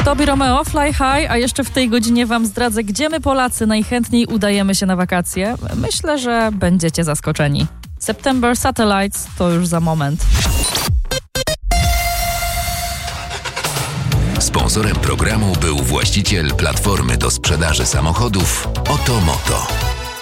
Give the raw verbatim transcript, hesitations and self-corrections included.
Tobi Romeo, Fly High, a jeszcze w tej godzinie wam zdradzę, gdzie my Polacy najchętniej udajemy się na wakacje. Myślę, że będziecie zaskoczeni. September Satellites to już za moment. Sponsorem programu był właściciel platformy do sprzedaży samochodów Otomoto.